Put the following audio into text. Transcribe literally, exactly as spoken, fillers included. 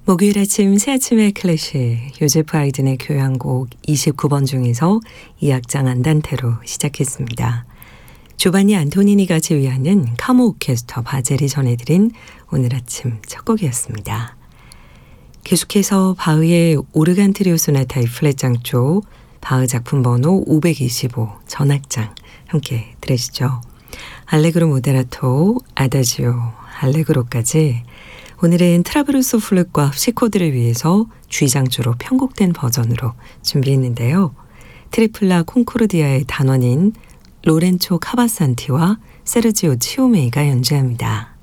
목요일 아침 새 아침의 클래식 요제프 하이든의 교향곡 이십구 번 중에서 이 악장 안단테로 시작했습니다. 조반니 안토니니가 지휘하는 카모 오케스트라 바젤이 전해드린 오늘 아침 첫 곡이었습니다. 계속해서 바흐의 오르간 트리오 소나타의 플랫장조 바흐 작품 번호 오백이십오 전악장 함께 들으시죠. 알레그로 모데라토, 아다지오, 알레그로까지 오늘은 트라브루소 플룻과 합시코드를 위해서 G장조로 편곡된 버전으로 준비했는데요. 트리플라 콩코르디아의 단원인 로렌초 카바산티와 세르지오 치오메이가 연주합니다.